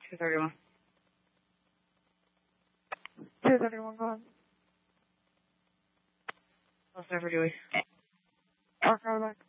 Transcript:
231. 231, go ahead. What's over Dewey? Arc, back.